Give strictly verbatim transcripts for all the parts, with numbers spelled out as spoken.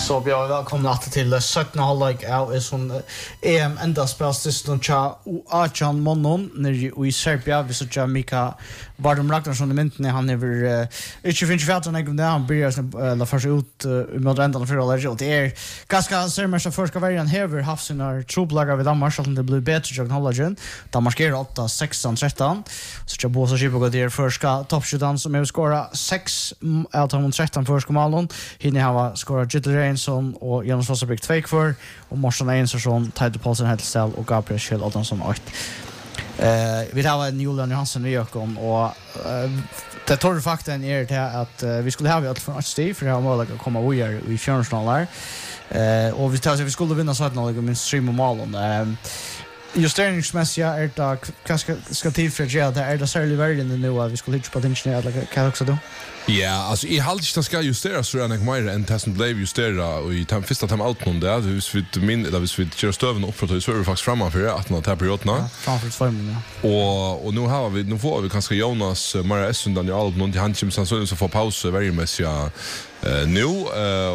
Så vi har välkomna till sjuttonde halvlek av en sån E M enda spelstisten tja Achan Monnon nere i Serbia. Vi såg Mika Bardem Ragnarsson i mynten. Han är inte finns fjärton en gång där. Han börjar la först ut med ändan för alla. Det är ganska sermärsta första värjan hever haft sina troblagar vid Danmark så att det blir bättre jag halvleken. Danmark är åtta sexton tretton. Så jag bosa skipa går det första toppskyttan som är skora sex av de tretton första målen. Hinner ha skora Jitter Reinsson och Jonas Fossabrik två kvar och Morsan Einsson, Title Paulsen Hedelstel och Gabriel Kjell Adamsson åt. Eh vi har en Julian Johansson i Jökon och uh, det torra fakten är det att uh, vi skulle ha vi allt från Steve för det har möjlighet att komma vidare i fjärdefinalen. Eh och vi tar så vi skulle vinna så att något med stream och målen. Eh justeringsmässiga är det kanske ska till för att det är det särskilt värre än nu att vi skulle hitcha på tension eller kan också då. Ja, alltså i halvt det ska justeras så är det mer än testen blev justera och i tam första tam allt någon där hus vi min eller vi kör stöven upp för så är vi faktiskt framme för att nå ta periodna. Framför två månader. Och och nu har vi nu får vi kanske Jonas Mara Essen då i allt någon till han kommer så så får paus väldigt mässiga Uh, nu uh,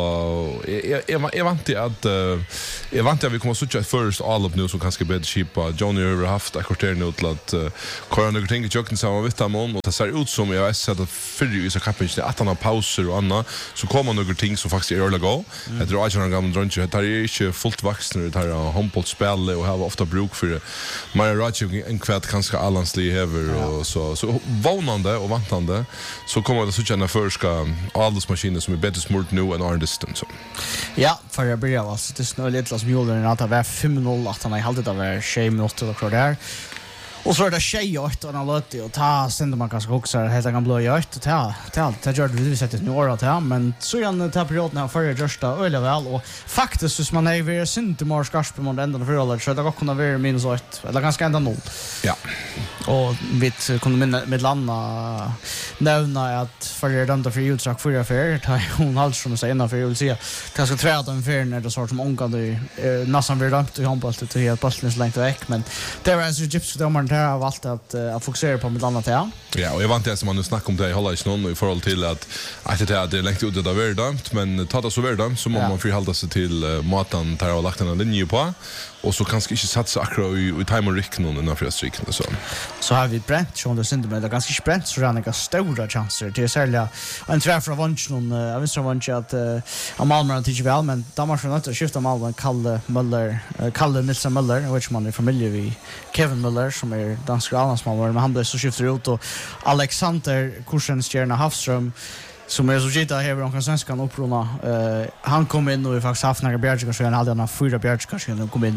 och jag jag vant att uh, jag vant att vi kommer så tjocka först all upp nu så kanske bättre skipa Johnny har haft ett kvarter nu till att köra några ting i jocken samman med Tamon och det ser ut som jag har sett att för ju så kappen att han har pauser och annat så kommer några ting som faktiskt är early go. Jag tror att jag har gamla drunch det är inte fullt vuxna det här handboll spel och har ofta bruk för Maria Rajek en kvart kanske Allansli över och så så vånande och vantande så kommer det så tjocka förska all maskiner som är bättre smurt nu än our distance. Ja, för jag börjar alltså det snö lite som Julian att det var fem noll att han hade det var tjej minuter och där. Och så är det tjej åt och han låt och ta sen man kanske också helt kan blå åt och ta ta ta gör det vi sätter nu året här men så igen ta perioden här för första öle väl och faktiskt så man är väl synd till mer skarp på den änden för alla så det går kunna vara minus åt eller ganska ända noll. Ja. Och vi kunde med med landa nämna att för den där för utdrag för affär ta hon halt som säger innan för jag vill se kanske träda en för när det sort som ångande nästan blir dömt i handboll till helt passligt långt väck men det var så gyps för dem har valt att uh, att fokusera på med annat här. Ja, och jag vant det som man nu snackar om det i hålla i någon i förhåll till att att det är det längt ut det där är dömt men ta det så väl dömt så må man förhålla sig till uh, maten tar och lagt en linje på och så kanske inte satsa akkurat i, i time och rick någon innan för striken så. Så har vi bränt som det synd med det ganska bränt så det är stora chanser till sälja en träff från vunch någon jag visste vunch att uh, Malmö och Tichvel men Danmark från att skifta Malmö Kalle Möller uh, Kalle Nilsson Möller which man är familj vi Kevin Möller som är dansk Allandsmalmö men han blev så skiftar ut och Alexander Kursenstjärna Havström som är så gita här från svenskan upprona eh han kom in och vi faktiskt haft några bjärgar så han hade en fyra bjärgar så han kom in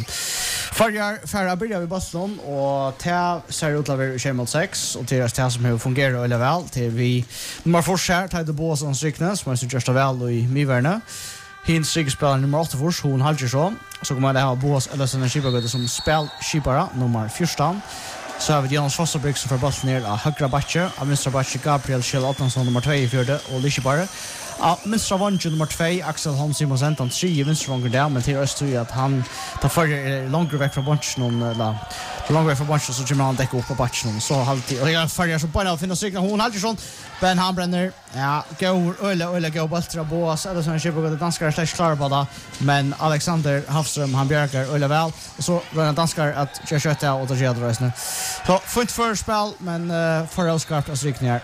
förra förra började vi Boston och ta ser ut att vara Champions sex och det är som hur fungerar eller väl till vi nummer fortsatt hade bås och striknas som är så just väl i Mivärna Hins sigspelare nummer åtta för hon haljer så så kommer det ha bås eller såna skipare som spel skipara nummer fjorton. Så har vi Jonas Fossabrik som får bollen ner av högra backe, av vänstra backe Gabriel Kjell Adamsson nummer två i fjärde och Lichibare. Av vänstra vången nummer två Axel Hansen och Sentan tre i vänstra vången där, men till öst tror jag att han tar för långt väck från bunchen och la långt väck från bunchen så kommer han täcka upp på batchen så alltid och jag följer så på att finna cykla hon hade sån Ben han bränner ja går öle öle går boltra bås eller så en chip och det danskar slash klara på det men Alexander Havström han bjärkar öle väl och så var det danskar att köra kötta och det gör det resten så fint för spel men uh, för Oscar och strykningar.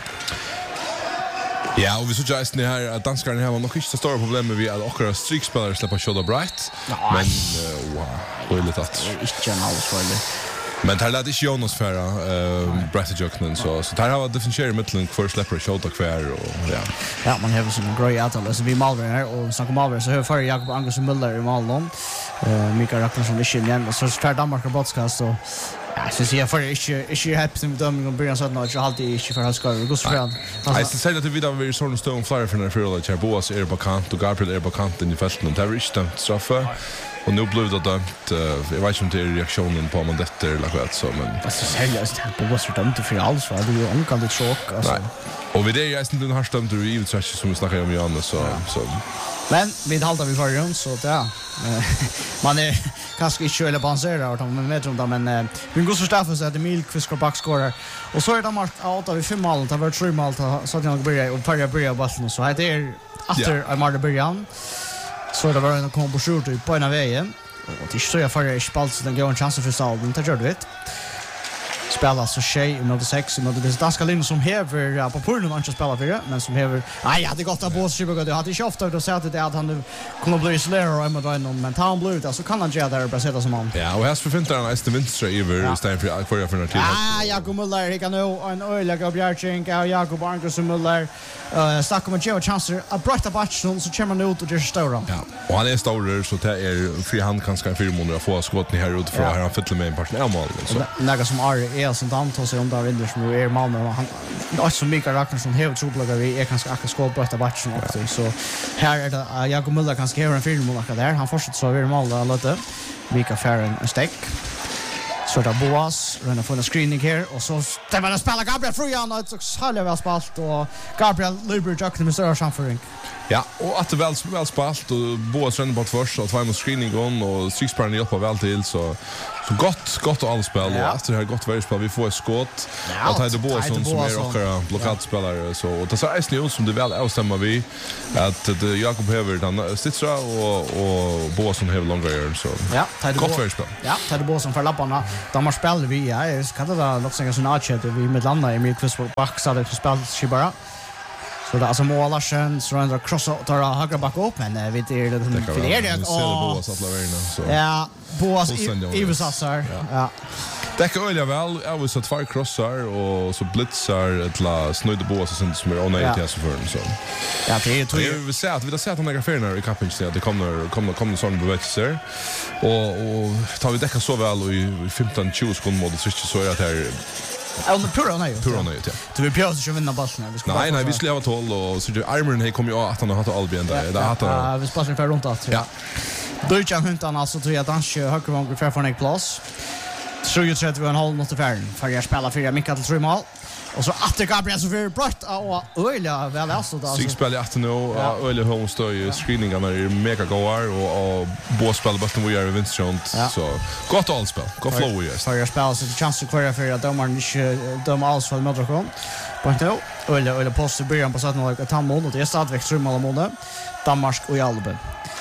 Ja, och vi så just nu här att danskarna har nog inte så stora problem med vi att åkra strykspelare släppa Shoulder Bright men uh, wow, vad är det att inte alls för det. Men det lät inte Jonas färra uh, Bright Jocknen så så där har vi differentierat mellan för släppa Shoulder kvar och ja. Ja, man har så en grej att alltså vi Malmö här och så kommer Malmö så hör för Jakob Angus och Müller i Malmö. Eh Mikael Racknarsson i Kina och så för Danmark och podcast så ja, så ser jag för inte inte happy med dem och börja så att något alltid inte för ska gå så fram. Jag ska säga att vi då vi sån stone flyer för den för att Boas är på kant och Gabriel är på kant i fältet och där är inte straffa. Och nu blev det dömt, jag vet inte om det är reaktionen på om detta eller något så men... Alltså seriöst, Boas är dömt för alls, för det är ju omkalligt chock. Alltså. Nej, och vid det är jag inte den här stämt ur givet som vi snackar om Johannes så... så. Men vi haltar vi för runt så ja. Man är kanske inte eller balanserar utan man vet inte men vi går så Staffan så att Emil Kviskor backscorer och så är det mark out av fem mål det var tre mål så att jag börjar och börja börja bollen så det är efter yeah. Marta början. Så det var en kom på skjort på ena vägen. Och det så jag förra i spalt den går en chans för Salden. Det gör du vet. Spelar så tjej i mode sex i mode det danska linjen som häver ja, på pullen han inte spelar för det men som häver nej ja det gott att bås tjugo det hade inte ofta att säga att det att han kommer bli isolerad och med någon mental blue så kan han göra där bara sätta som han. Ja, och här för fintar han nästa vinstra över istället för för för något till. Ja, Jakob Muller he kan nu en öliga Gabrielchenk och Jakob Arngus Muller eh stack med Joe chancer att bryta batchen så kommer han ut och det stora. Ja. Och han är stor så det är för han kan ska fyra månader få skott ner här ut för här han fyller med en partner mål så. Några som är är som antar sig om där vinner som är Malmö han är så mycket Ragnarsson helt troblaga vi är kanske akkurat skål på ett batchen också så här är det Jakob Muller kanske har en fyra månader där han fortsätter så vi Malmö lite Mika Färren en stack så där Boas rönnar få en screening här och så stämmer det spela Gabriel Frujan och så har väl spalt och Gabriel Luber Jackson med större samföring. Ja, och att det väl väl spalt och Boas rönnar på först och två mot screening gång och sexparen hjälper väl till så så gott gott och allspel och efter det här gott varje spel vi får ett skott och tar det Boas som som är och blockadspelare så och det så är snö som det väl avstämmer vi att det Jakob Hever den Stitsra och och Boas som har långa år så ja, tar det gott varje spel. Ja, tar det Boas som för lapparna de har spelat vi ja, jag ska det låta sig så natchat vi med landa i mitt kväll back så det spel bara så det alltså målarsen så ändrar crossa tar högra back upp men vi det är det för det är det Boas att laverna så ja Boas i Ivesassar ja det kan öliga väl jag vill så två crossar och så blitzar ett la snöde Boas som som är onödigt ja. Så för så ja det är tror jag vill säga att vi har sett några affärer i kappen så det kommer kommer kommer sån beväxelser och och tar vi täcka så väl i femton tjugo sekunder mode så så är det här ja, men pura nej. Pura nej, ja. Du vill pröva att vinna bollen. Vi ska Nej, nej, vi skulle ha tolv och så Armor här kommer ju att han har haft Albien där. Det har haft. Ja, vi spelar för runt att. Ja. Deutschland huntan alltså tror jag danske höger vång för för en plats. Så ju tror vi en halv mot färden för jag spelar för Mikael till tre mål. Och så att Gabriel så för brott och öliga väl alltså då. Sex spel i åtta nu öliga home står screeningarna är mega goar och och båda spelar botten vi är i vinstront så gott allspel. Gott flow ju. För jag spelar så det chans att kvar för att de har inte de alls för Modrocon. På nu öliga öliga post början på sätten och Tammon och det är stadväxt tre mål mot Danmark och Albe.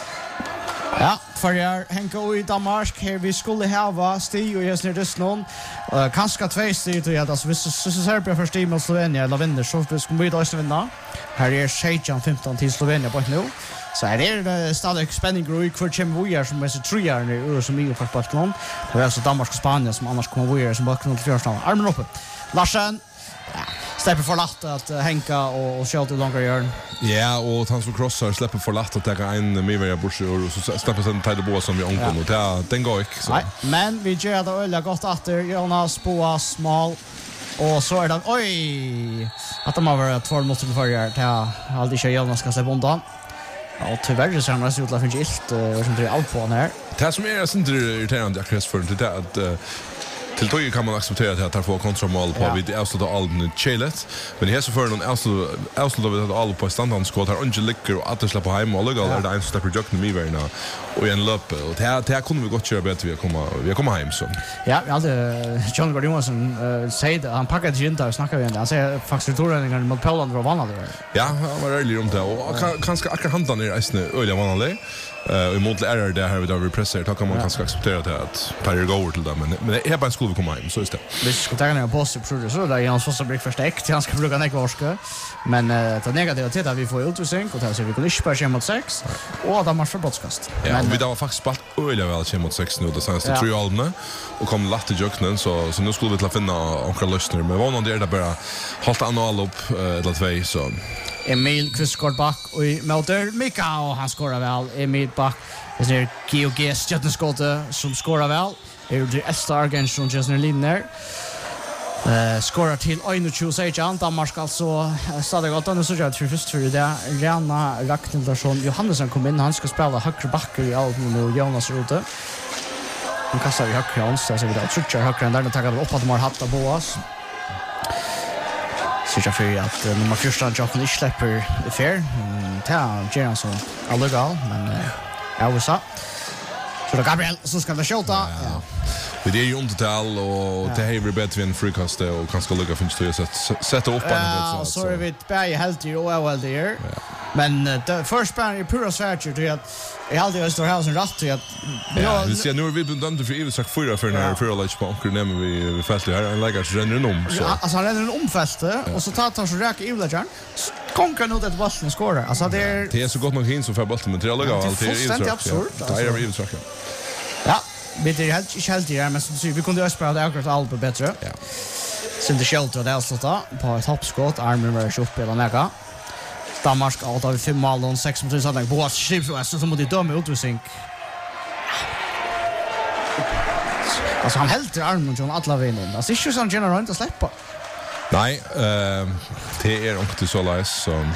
Ja, för jag Henko i Danmark här vi skulle ha Stig och just nu det någon eh kanske två Stig då jag alltså så så Serbien först i mot Slovenien eller vinner så vi ska vi då vinna. Här är Shane femton till Slovenien på nu. Så är det stadigt spänning growing för Chem vi är som är så tre år nu som är på Portland. Det är så Danmark och Spanien som annars kommer vi är som bakom till första. Armen uppe. Larsen ja, släpper för lätt att uh, Henka och, och Kjell till långa hjörn. Ja, och han som crossar släpper för lätt att ta en Miveria Bush och så släpper sen Tide Boas som vi onkon och det den går inte så. Nej, men vi gör det öliga gott efter Jonas Boas small och så är det oj att de har varit två mot till förra ja, aldrig kör Jonas ska släppa undan. Ja, tyvärr så har man sett att det finns ilt och som det allt på den här. Det som är inte irriterande jag för det att till tog kan man acceptera att han får kontroll på vid avsluta albumet Chelet men här så för någon avsluta avsluta vi all på standardskott här Angel Licker och att släppa hem och lägga där en step project med mig nu och en löp och det det kunde vi gott köra bättre vi kommer vi kommer hem så. Ja, vi hade John Gordonsson säger han packade in där och snackade igen. Han säger faktiskt turningen mot Polen var vanligt. Ja, han var ärlig om det och kanske akkurat handan är nästan öliga vanligt. Eh uh, mot är det här vi då represser då kan man kanske acceptera det att Tyler går över till dem men men det är bara skulle komma hem så är det. Vi ska ta ner på så tror så där Jans första blick förstärkt han ska bruka ner kvarska men uh, det negativa till att vi får utrustning och så vi kan inte spara mot sex och då måste podcast. Ja, men vi då faktiskt spalt öliga väl kem mot sex nu det sen så tror jag allmän och kom lätt till jöknen så så nu skulle vi till finna några lyssnare men vad någon det är bara hålla anal upp eller två så Emil Kvistgård back och möter Mika och han skorar väl Emil back. Det är G O G Stjärneskotte som skorar väl. Det är det Elsta Argens från Jesner Linner. Eh skorar till tjugo sejan Danmark alltså stadigt gott och så gör det först för det Rena Ragnhildsson Johannesson kom in han ska spela högre back i allt nu Jonas Rote. Han kastar i högre hans så vi där tror jag högre där tar upp att de har hatt på oss. Så jag för att uh, nummer fyra Jochen inte släpper fair. Ta Jens så allegal men jag vill så. Så då Gabriel så ska det skjuta. Ja. Vi det är ju undertal och det är bättre än frukast och kanske lucka finns det så sätta upp på det. Ja, så är vi bäj helt ju och väl där. Ja. Men uh, först bara i pura svärtjer till att jag alltid har stått här som rätt till att ja, vi ser nu är vi dömda för Ivesak fyra för när för alla på onkel nämmer vi vi fäster här en lägger så ränner den om så. Alltså han ränner en omfäste och så tar tar så räcker Ivesak. Konkar nog det bollen skorar. Alltså det är det är så gott nog hin som för bollen men det är lägga allt det är helt absurt. Det är Ivesak. Ja, men det är helt inte helt det men så vi kunde ju spela det akkurat allt på bättre. Ja. Sen det shelter det alltså på ett hoppskott armen var så uppe eller näga. Danmark out av fem mål och sex mot sådana bås chips så som det dömer utvisning. Alltså han helt armen från alla vägen. Alltså inte så generellt inte att släppa. Nej, eh det är inte så lätt som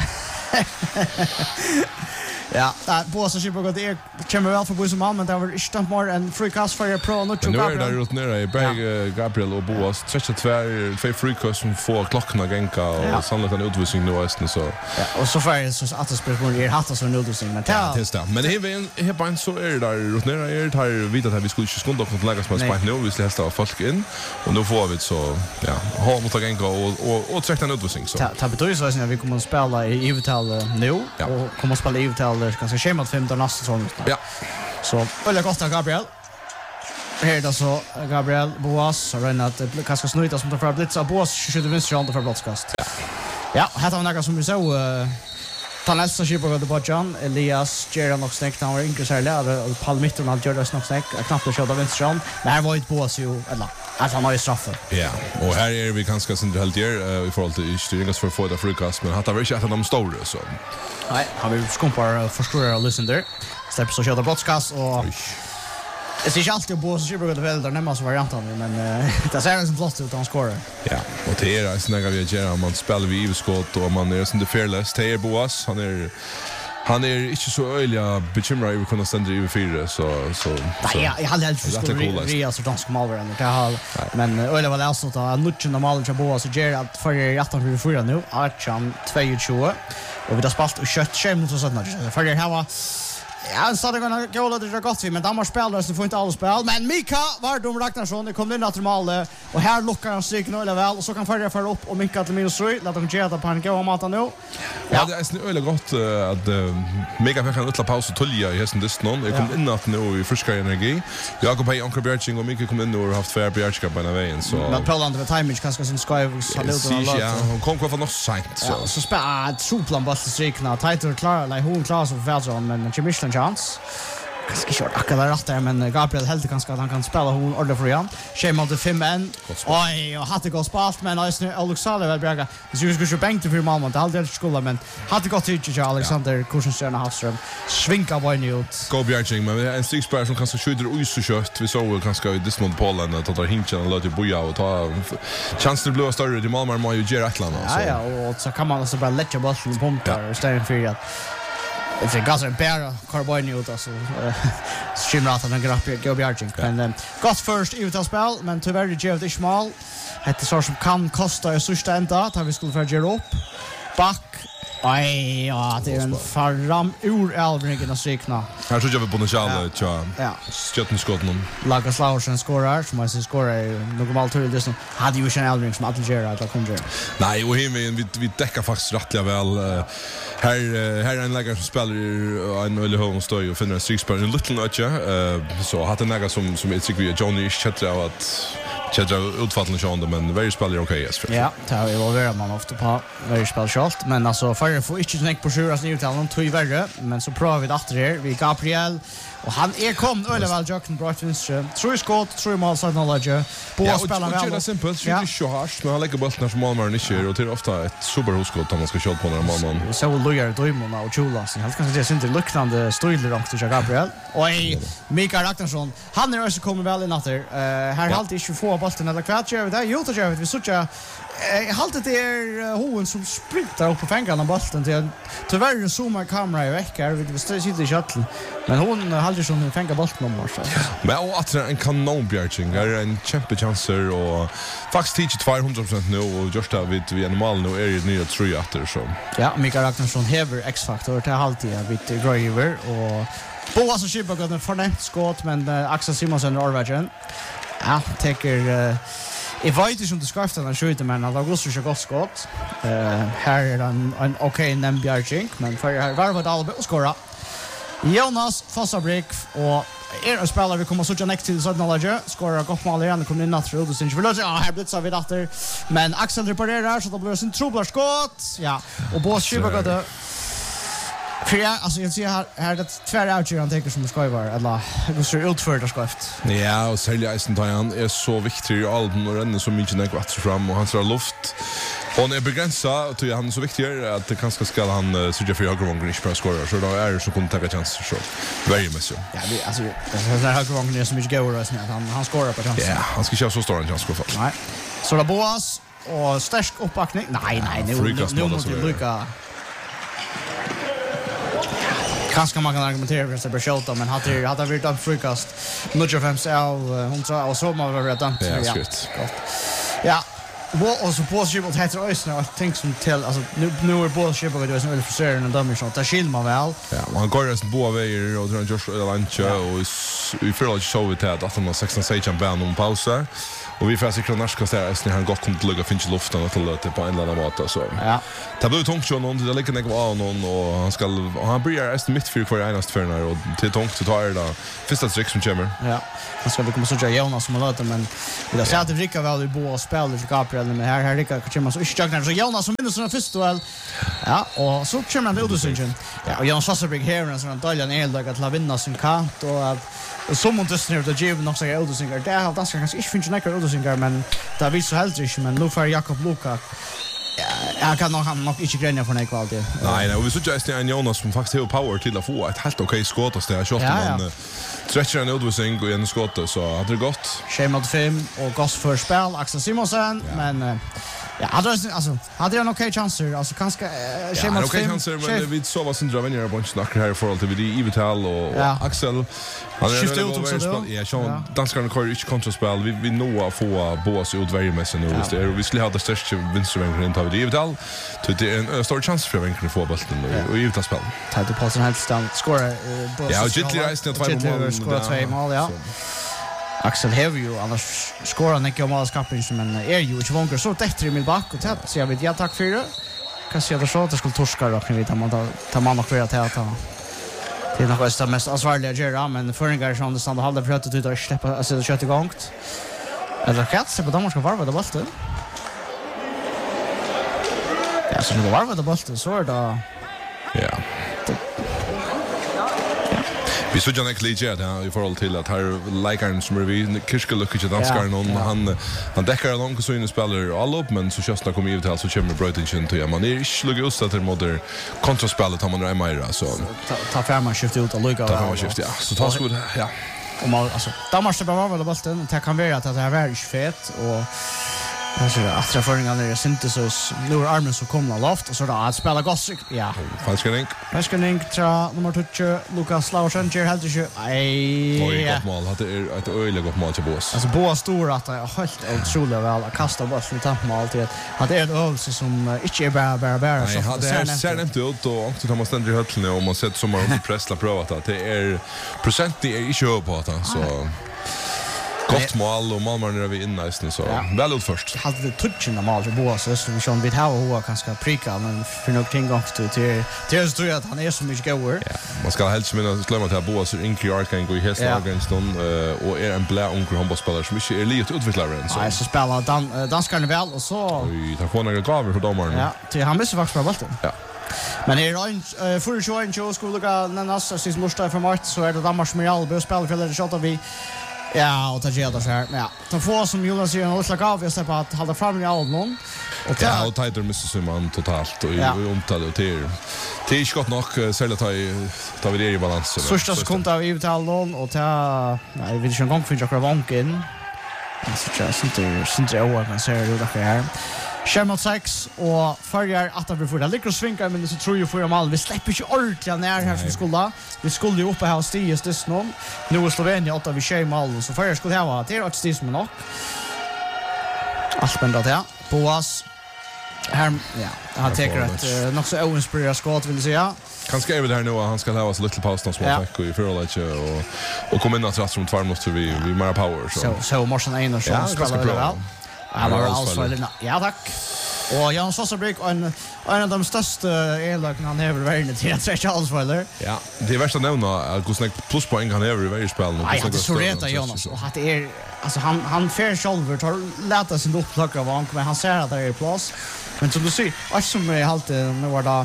ja, där bås chip går det kommer väl för Boys man men det var inte mer än frikast för pro och nu är det runt ner i Berg Gabriel och Boas tretton två två frikast som får klockan gänka och sannolikt en utvisning nu östen så ja och så för så att det spelar är hatta så utvisning men ja det är men det är här bara så är det där runt ner är det här vid att vi skulle inte skunda och lägga som spalt nu vi skulle hästa folk in och nu får vi så ja ha mot att gänka och och och träcka en utvisning så ta betyder så att vi kommer att spela i Ivetal nu och kommer att spela i Ivetal ganska schemat femton nästa säsong. Ja. Så väldigt gott av Gabriel. Här då så Gabriel Boas så ränner att det ganska snöjta som tar för blitz av Boas skjuter vänster hand för broadcast. Ja. Ja, här har vi några som vi så ta nästa skip på Bojan Elias Gerard och snäckt han var inte så här och Paul Mitton har gjort det snabbt snäck knappt att köra vänster hand. Men här var ett Boas ju eller att han har ju straffat. Ja, och här är vi ganska synd helt här i förhåll till styrningas för få det frukast men hade väl inte att de stora så. Nej, han vill skumpar förstöra listen där. Släpper så köra broadcast och det ser inte alltid på så super gott väl där nämma så varianten men det ser ut som flott ut han skorar. Ja, och det är snägga vi gör man spelar vi i skott och man är som det fearless. Det är Boas, han är han är inte så öliga bekymrad över kunna stända över fyra så så nej jag hade helt förstått Ria så dansk mål ändå det har men öliga var alltså att nutchen normal så Boas och Gerard för åtton för fyra nu Archam tjugotvå och vi har spalt och kött skämt så sånt där för det här var ja, så det går gå lite det gott vi men Danmark spelar så får inte alla spel men Mika var dom Ragnarsson det kom in att normalt och här lockar han sig knöla väl och så kan förra föra upp och Mika till minus tre låt dem geta på en gå om att nu ja det är snöle gott att Mika kan utla paus och tulja i hästen det någon jag kom in att nu i friska energi Jakob Hay Anker Bjärching och Mika kom in och haft fair Bjärchka på den vägen så men Poland med timing kanske sin sky salut ja hon kom kvar för något sent så så spä suplan bara strikna tighter klar like hon klarar så väl men Michelin chans. Kanske kört akkurat rätt där men Gabriel helt kanske att han kan spela hon order för igen. Shame out the fem en. Oj, och hade gått spalt men Alexander Alexander väl braka. Så vi skulle ju bänka för mål mot alldeles skola men hade gått till till Alexander Kursenstjärna Havström. Svinka var ni ut. Go Bjärching men en six spelare som kanske skjuter ut så kött. Vi såg kanske i Dismont Polen att ta hinchen och låta boja och ta chans till blå större till Malmö må ju göra ett land så. Ja ja och så kan man alltså bara lägga bollen på pumpar och ställa för att det är ganska bära carbon ut alltså skimrat den grappig Go Bjärching men gott först ut av spel men tyvärr det ger det smal det så som kan kosta i sista ända att vi skulle få ge upp back aj ja det är en fram ur Elbringen och strikna här tror jag vi på den själva tja ja skjuter skott någon Lagas Laursen skorar som måste skora något mal till det hade ju en Elbring som att göra att komma nej och hem vi vi täcker faktiskt rättliga väl här här är en lägare som spelar en eller hon står och finner en strikspelare en liten notcha så hade en lägare som som är tycker Johnny Chetra att Chetra utfallande sjönde men very spelar okej yes ja det har vi väl vara man ofta på very spel short men alltså för får inte tänka på sjuras nu till någon två värre men så provar vi det efter här vi Gabriel och han är kom eller väl Jackson Brighton's tror skott tror mål så någon lägger på spelar väl det är simpelt det är så harsh men han lägger bollen som målmaren inte och till ofta ett superhuskott om man ska köra på när man så lojar Doimona och Chula så helt kanske det är inte luktande stöjler också till Gabriel och Mikael Ragnarsson han är också kommer väl in efter här har alltid tjugofyra bollen eller kvart gör det gjort det vi såg jag har alltid det är hoen som sprintar upp på fängarna bollen till tyvärr zoomar kamera i vecka vi sitter i shuttle men hon har aldrig som fänga bollen om så men och att en kanon Bjärching är en champion chancer och faktiskt teach tvåhundra procent nu och just där vid vi normal nu är det nya tre efter så ja Mikael Ragnarsson hever X-faktor till alltid vid Groiver och Boas och Schippa går den förnämt skott men Axel Simonsen och Orvagen ja, taker uh, Jag vet inte om det ska efter den skjuter men att Augusto är gott skott. Eh här är en en okej Nembjarchink men för här var vad Albe och skora. Jonas Fossabrik och är en spelare vi kommer så tjocka next till sådana läge skora gott mål igen kommer in nattro då syns vi då ja här blir så vid efter men Axel reparerar så då blir det sin trubblar skott. Ja och bås tjugo går för ja, alltså jag ser här här det tvär out han tänker som ska vara eller hur ser ut för det skaft. Ja, och Selja Eisenstein är så viktig i alden och renner så mycket när kvart fram och han ser luft. Hon är begränsad och han är så viktig att det kanske ska han sugga för höger vången inte skora så då är det så kommer ta chanser så. Väldigt mycket. Ja, det alltså det är höger vången är så mycket goal att han han skorar på chansen. Ja, han ska köra så stor en chans för. Nej. Så då Boas och stark uppbackning. Nej, nej, nu nu måste vi lucka. Kanske man kan argumentera för att det blir skjult men hade hade vi dömt frukast nudge fem så hon sa och så man var dömt ja. Ja. Och så på sig mot heter Ösna och tänk som till alltså nu nu är båda ship och det är så väldigt frustrerande och dömer sånt. Där skiljer man väl. Ja, man går resten båda vägar och drar just lunch och vi får alltså show det att han har sexton sex en band om pausa. Och vi får säkert narska så här han gott kommer till lugga finns luften och till det på en eller annan måte så. Ja. Det blir tungt ju någon det ligger något av någon och han ska han blir är mitt för för enast för när och till tungt så tar det då första trick som kommer. Ja. Han ska vi komma så jag Jonas som låter men det ser att det rycker väl i bo och spela för Gabriel men här här rycker kommer så inte jag så Jonas som vinner såna första duell. Ja, och så kommer han ut sen. Ja, och Jonas Fossabrig här och såna Daljan Eldag att vinna sin kant och att och som mot det snur det ger nog så jag Eldosingar där har danskar kanske inte finns några Eldosingar men där vill så helt inte men nu för Jakob Luka ja jag kan nog han nog inte gränna för någon kvalitet. Nej, nej, vi så just en Jonas som faktiskt har power till att få ett helt okej skott och det shot man stretcher en Eldosing och en skott så hade det gått. Schemat fem och gas för spel Axel Simonsen men ja, hade alltså hade han okej chanser alltså kanske schemat fem. Okej chanser men vi så var sin drömmen bunch snackar här för alltid vi Ivital och Axel. Han är skiftat ut också. Ja, så danskarna kör inte kontraspel. Vi vi nå att få bås ut varje mässa nu just det. Vi skulle ha det största vinsträkningen in till Ivital. Så det är en stor chans för vänken att få bollen och Ivital spel. Ta det på sin helt stand skora ja, Gitli resten två mål. Skora två mål, ja. Axel har ju annars skorar han inte om alla skapen men är ju inte vångar så tätt i min back och tätt så jag vet jag tack för det. Kan se det så att det skulle torska då kan vi ta man ta man och kvar till att ta. Det är nog det mest ansvarliga göra men föringar som det stannar halva för att ut släppa alltså det kött igång. Eller katt så på de ska varva det bollen. Ja, så det varva det bollen så är det ja. Vi så John Eklige där i förhåll till att här likaren som är vi Kirske Lucke till danskar någon han han täcker långt så in spelar all upp men så just när kommer ju till så kommer Brighton till man är inte lugg ut att det modder kontraspelet har man där mer så ta fram man skifta ut och lugga ta fram skifta ja så ta skulle ja och man alltså Danmark ska bara vara bollen och det kan vara att det här är fett och alltså att förringarna är syntesis nu är armen så kommer loft och så då att spela gossip ja falskning falskning tra nummer tjugo Lucas Laursen ger helt ju nej oj gott mål hade ett öle gott mål till Bås alltså Bås stor att jag helt otroligt väl att kasta bollen i tapp mål alltid hade en övelse som inte är bara bara bara så hade ser inte ut och också Thomas Stendry höllen och man sett som har pressla provat att det är procent det är inte på att så gott mål och Malmö är vi inne nästan så väl ut först. Hade det touchen av mål för Boas så vi som vid här och kanske pricka men för nog ting gått till till till tror jag att han är så mycket goer. Ja, man ska helst minnas glömma att Boas är inte York kan gå i hästar against dem och är en blå ung handbollsspelare som inte är lite utvecklare så. Nej, så spelar dan danskarna väl och så vi tar på några gaver för domaren. Ja, till han missar faktiskt på bollen. Ja. Men här är för att join show skulle gå nästa sist måste för Mart så är det Danmark som är all spelar för det shot vi ja, och ta gärna så här. Ja, de får som Jonas säger en utslag av jag säger att hålla fram i all någon. Och ja, och tighter Mister Simon totalt och i omtal och till. Det är skott nog sälja ta i ta vi det i balans. Första sekund av i tal någon och ta nej, vi vill ju gång för jag vanken. Alltså just inte inte över kan säga det där här. Schemat sex och förjar att vi får det ligger och svinkar men så tror ju för mål vi släpper inte ordentligt ner här som skulle vi skulle ju uppe här stiges det någon nu är Slovenien åtta vi schemal så förjar skulle ha det är ett stis med nog allt men det Boas här ja han tar ett nog så oinspirerat skott vill säga kanske är det här nu han ska ha så lite paus någon små tack i förhållande och och komma in att rätt som två minuter vi vi mer power så så så måste en och så spelar det väl. Han var allsvarlig. Ja, tack. Och Jan Sossabrink en en av de största elökna han har varit till att träcka allsvarlig. Ja, det är värsta nämna att gå snack pluspoäng han har i varje spel. Ja, det är så reta Jonas. Och att det är alltså han han fair shoulder tar lätta sin upplock av han men han ser att det är plats. Men som du ser, vad som är halt nu var det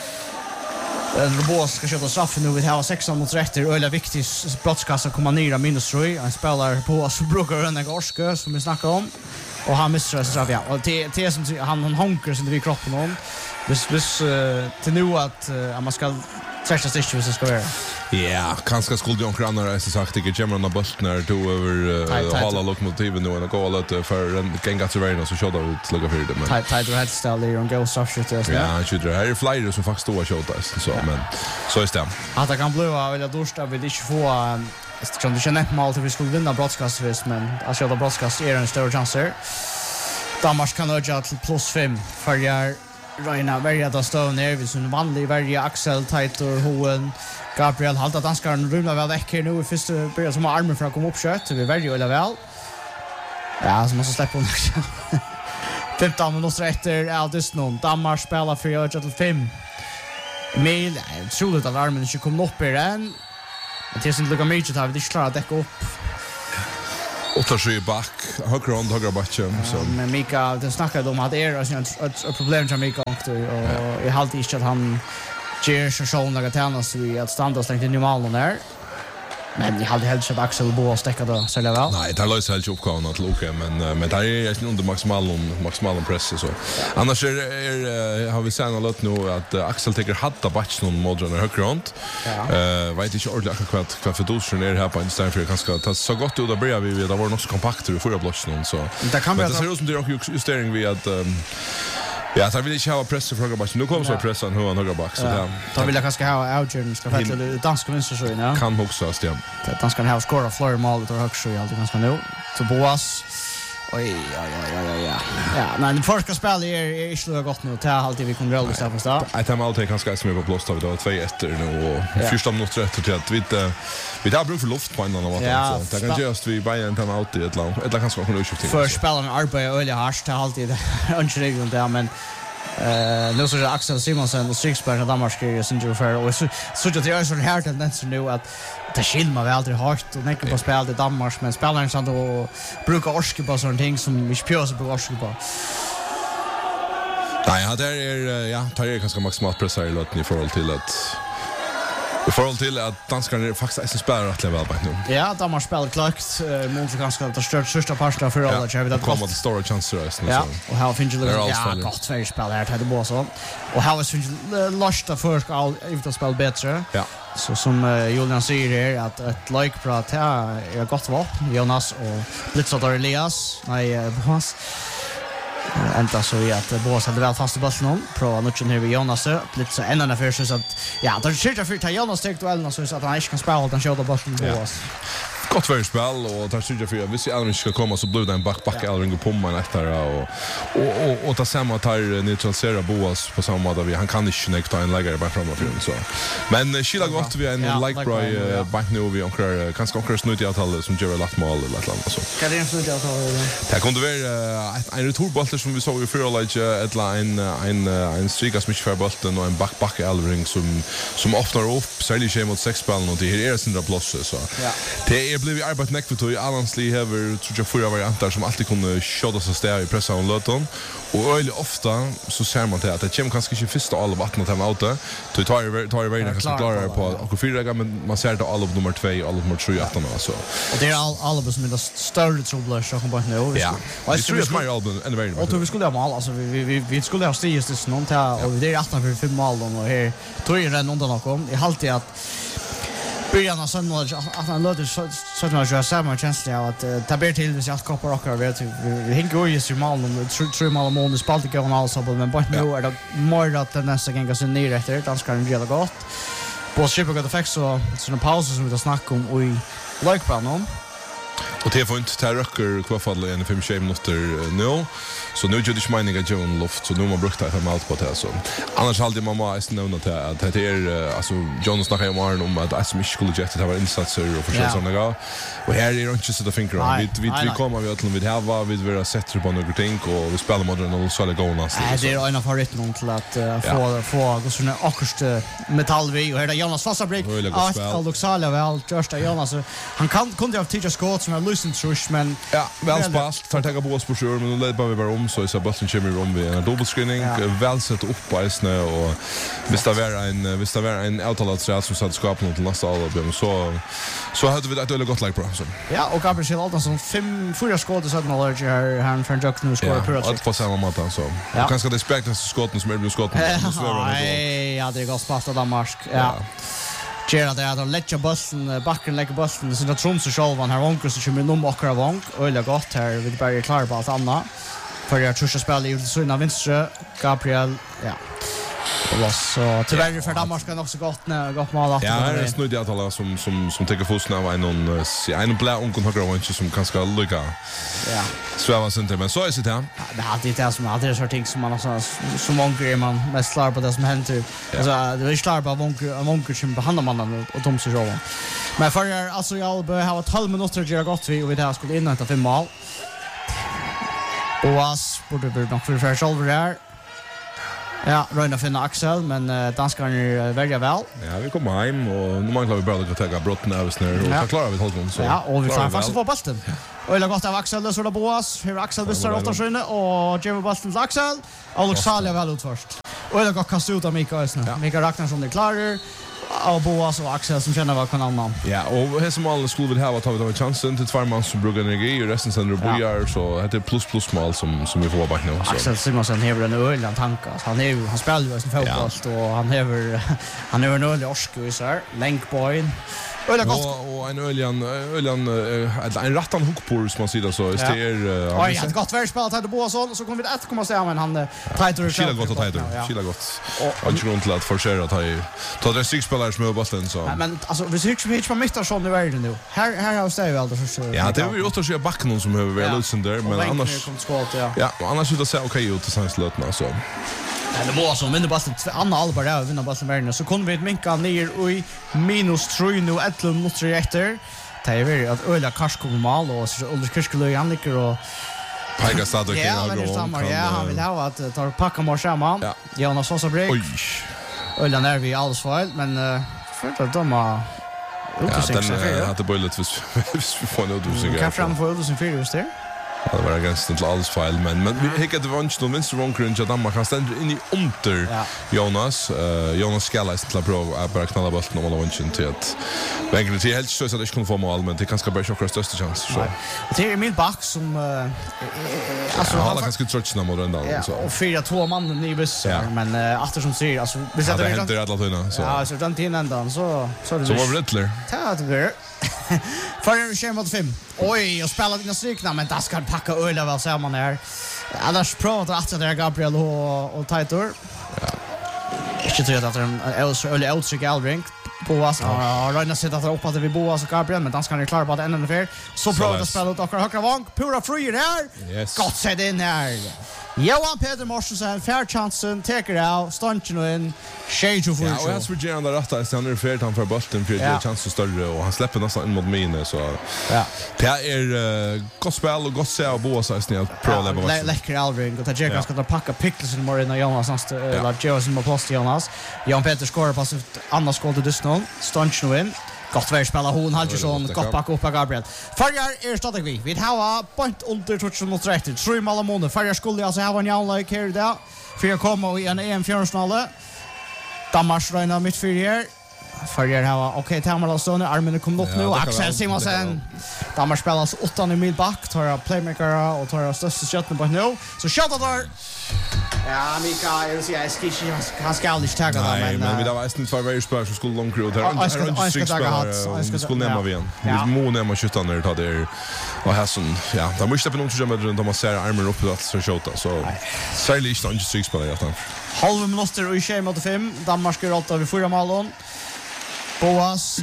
en robot ska köra straff nu vi har sex mot rätter och är viktigt brottskassa komma ner minus tre. Han spelar på så brukar den där Gorska som vi snackar om. Och han missar straff ja. Och det det som han han honkar sen det i kroppen om. Vis vis till nu att man ska träcka sig så ska vara. Ja, kanske skulle de kranar är så sagt det kommer någon bult när då över hela lokomotiven nu och gå lite för en gänga till Reyna så körde ut lugga för det men. Tight tight head style där och go soft shit där. Ja, han skjuter här är flyger som faktiskt står shot så men så är det. Att det kan bli av eller dorsta vill inte få Som du känner på mål till vi skulle vinna broadcast men att köra broadcast är en större chanser. Danmark kan öka till plus fem för jag Reina välja att stå ner vid sin vanlig välja Axel Titor Hoen Gabriel halta danskarn rumlar väl veck här nu i första början som har armen för att komma upp kött vi väljer eller väl. Ja, så måste släppa hon. femton minuter efter Aldis någon Danmark spelar för öka till fem. Mail, jag tror att armen inte kommer upp i den. Men det är inte lika mycket att vi inte klarar att täcka upp. Åtta sju back, högra hand, högra backen. Men Mika, det snackade om att det är ett problem som Mika och jag har alltid inte att han ger sig själv några tjänster vid att stanna stängt in i malen där. Men jag hade helst att Axel Bo stäcka då så väl. Nej, det löser helt uppgåvan till Luka men men det är ju under maximalen maximalen press så. Annars är, är har vi sett något nu att Axel tycker hatta batch någon modern högra hand. Eh vet inte ordentligt kvart kvart för dosen är här på en ställe för ganska ta så gott ut att börja vi det var nog så kompakt för förra blocken så. Det kan men det ser ut som det är justering vi att ja, så vill jag ha press från back. Nu kommer så pressen hur han höger back så där. Då vill jag kanske ha Outjern ska fälla det danska vänster så ja. Kan också stäm. Det danska ha skora floor mål och högst så alltid ganska nu. Så Boas. Oj ja ja ja ja. Ja, men det första spelet är inte så gott nu. Det har alltid vi kommer rulla så där. Jag tar alltid ganska som på plats då vi då två ett nu och första minut rätt till att vi vi där brukar luft på en annan vat så. Det kan just vi bara en time out i ett land. Eller kanske kan lucha till. För spelaren arbetar öliga harst det har alltid unregel där men eh nu så är Axel Simonsen och Strixberg och Danmark är sin för och så så det är så här tendenser nu att det skilmer väl aldrig hårt och näka på spel i Danmark men spelaren så då brukar orska på såna ting som vi spjös på orska på. Nej, ja, det är ja, tar jag ganska maximalt pressa i lotten i förhåll till att i förhåll till att danskarna faktiskt spelar rätt väl på nu. Ja, Danmark spelar klart mot ganska det största största parten för alla jag vet att kommer det stora chanser så. Ja, och här finns det ja, gott för spel här hade bara så. Och här finns lasta för all ifall spel bättre. Ja. Så som uh, Julian säger är att ett like prat här är gott vapen Jonas och Blitzar Elias nej Boas ända så vi att Boas hade väl fast i bollen om prova nutchen här vid Jonas Blitzar ända när för så att ja då skjuter för att Jonas täckte väl så att han inte kan spela utan skjuta bollen Boas. Gott för spel och tar sig för vi ser Elring ska komma så blir det en back back Elring på man efter och och och och ta samma tar neutralisera Boas på samma där vi han kan inte nekta en lägger bara framåt för så. Men Sheila gott vi en like bra back nu vi onkrar kanske onkrar snutt i avtalet som gör lätt mål eller något så. Kan det snutt i avtalet? Det kunde vara en returboll som vi såg i förra like ett line en en strika som inte för bollen och en back back Elring som som öppnar upp särskilt mot sex spelen och det här är sin plats så. Det är blev vi arbetat näck för tog Alansli över tror jag förra varianter som alltid kunde skjuta så stäv i pressa och löton och öle ofta så ser man det att det kommer kanske inte första alla vattnet hem ute då tar tar vi vägen kanske klarar på och fyra men man ser det alla nummer två alla nummer tre åtta så och det är all alla som är större trubblar så kommer nu ja och det tror jag smart album and very och då vi skulle ha mål alltså vi vi vi skulle ha stigit det någon ta och det är åtta för fem mål och här tror jag redan undan kom i halvtid att början av söndagen att han låter så så att man gör samma känsla av att ta ber till sig att koppar och vet vi hänger ju i mål och tror mål mål spalt går han alltså men bara nu är det mer att den nästa gång så ner efter det ska det göra gott på Chicago the facts så såna pauser som vi har snackat om och i like på någon Och det får inte ta röcker kvarfall i fem tjugo minuter nu. Så nu gör det inte meningen att göra en luft. Så nu har man brukt det här med allt på det. Så. Annars hade man bara nämna att det är... Alltså, Jonas snackade om Arne om att S M I skulle göra det här insatser och försöka sådana gånger. Och här är det inte så att finka om. Vi, vi, vi kommer vi att vi har vi vill sätta på några ting och vi spelar mot den och så är det gående. Nej, det är en av favoriterna till att uh, få, få gå sådana akkurst metall vi. Och här är Jonas Fassabrik. Aldoxalia väl. Görsta Jonas. Han kan, kunde ha tidigare skott som är lyssnat trusch, men... Ja, väl spast. Tar tagga på oss på sjur, men nu leder vi bara om så är bulten kommer om vi en dubbelscreening. Ja. Väl sätta upp på isne och visst det var en visst det var en outlatsrätt som satt skapa något till nästa album så så hade vi ett öle gott like bra så. Ja, och Gabriel Aldansson fem fyra skott så hade allergy här han för Jack nu skor på. Ja, på samma måte så. Ja. Kanske det spektas skotten som är blir skotten. Nej, ja, det går spast av Danmark. Ja. Gerard där då lägger bussen backen lägger bussen så det trums och själva här onkel så kommer nummer och kvar vank öle gott här vi bara klar på allt annat. För jag tror att spela i Ulsuna Vinstre Gabriel ja. Och så tyvärr för Danmark kan också gott när gott mål att. Ja, det är snudd att alla som som som tar foten av en en blå onkel har grönt som kanske lucka. Ja. Så var det men så är det här. Det har alltid det som alltid är så ting som man alltså som onkel man mest klar på det som händer. Alltså det är klar på onkel onkel som behandlar man och de så så. Men för jag alltså jag behöver tolv minuter att göra gott vi och vi där skulle in och fem mål. Boas borde bli nog för för själva där. Ja, Röna finna Axel, men uh, danskarna är väldigt väl. Ja, vi kommer hem och nu manglar vi bara att ta brotten över snör och ja. Klara vi hållon så. Ja, och vi får faktiskt få bollen. Och det gott av Axel så där Boas, hur Axel visar åtta sjöne och ger bollen till Axel. Alexalia väl ut först. Och det går kasta ut av Mikael snö. Ja. Mikael Ragnarsson är klar. Och Boas och Axel som känner vad kan annan. Ja, och här som alla skulle vilja ha att ta vi chansen till två man som brukar energi och resten sen Bojar så det är plus plus mål som som vi får back nu så. Axel Simonsen har en öland tankar. Han är han spelar ju som fotboll och han har han har en ölig orsk så här. Länkboy. Öliga gott. Och en öljan öljan en rattan hookpur som man säger så är det Oj, det gott väl spelat hade Boasson så kommer vi ett komma säga men han tighter Skilla gott och tighter. Skilla gott. Och inte runt att försöka ta ta det sex spelare som bollen så. Men alltså vi ser ju på mittar sån i världen nu. Här här har jag ju alltså så. Ja, det är ju åter så backen som behöver väl lösen där men annars Ja, annars skulle det se okej ut att sen slutna så. Det var så men det bara Anna Alberg där vinner bollen världen så kunde vi minka ner i minus tre nu elva minuter efter. Det är väl att öla karskog mal och så Ulrik Kirkelöj han ligger och Pega stadig i Agro. Ja, han vill ha att ta packa mer samman. Ja. Jonas Sosa break. Oj. Öla när vi alls fel men för att de har Ja, den hade bullet vi får nog du sig. Kan fram för Ulrik fyra just där. Ja, det var ganska till alls fel men men vi hickade vunch då vinst från Crunch att man kan stanna in i under ja. Jonas uh, Jonas Skalla till att prova att bara knalla bollen om alla vunchen till att verkligen till helt så att det skulle få mål men det kanske bara chocka största chans så. Det är min back som uh, alltså ja, han kanske trötts när mot den så. Och fyra två man i buss ja. Men uh, efter som säger alltså vi sätter det händer alla tunna så. Ja, så den tiden ändan så så det Så var Riddler. Ta det där. För tjugo mot fem. Oj, och spelar dina strykna men det ska packa öl väl så man är. Annars pratar att det är Gabriel och och Titor. Ja. Jag tror att det är en öl outstreak Aldring på oss. Ja, Ragnar sitter där uppe att vi Boas och Gabriel men danskarna är klara på att ända för. Så pratar att spela ut och högra vank. Pura free här. Yes. Gott sett in här. Johan Peter Morsensen, fair chansen, taker out, stunchen och in, shade of Ja, och jag tror Gerard där rätta är han är fair han för bollen för det är chans att större och han släpper nästan in mot mine så. Ja. Det är uh, gott spel och gott se av Boas så snällt pro level. Ja, läcker Aldring och Tajer ska ta packa pickles in more in Jonas nästa eller Jonas som på Jonas. Johan Peter skorar på sitt andra skott till Dustin, stunchen och in. Gott väl spela hon Haljesson gott backa upp på Gabriel. Färjar är stadig vi. Vi har point under touch mot rätt. Tre mål månader. Färjar skulle alltså ha en jävla like här där. För att komma i en E M-fjärrsfinale. Danmark Reina mittfältare. Färjar har okej Tamara Stone armen kommer upp nu. Axel Simonsen. Danmark spelar så åtta i midback. Tar playmaker och tar största skottet på nu. Så skottar där. Ja, Mika, jag vill säga, jag ska inte, han ska aldrig tagga dem. Nej, men vi har varit en två varje spelare som skulle långt ut. Jag ska tagga hatt. Vi skulle nämna igen. Vi må nämna skjuta när det tar det. Och här sån, ja, de måste på något sätt med runt om man ser armen upp att så skjuta. Så särskilt inte sex spelare utan. Halv minuter och i tjugo mot fem. Danmark gör åtta vid fyra mål. Boas.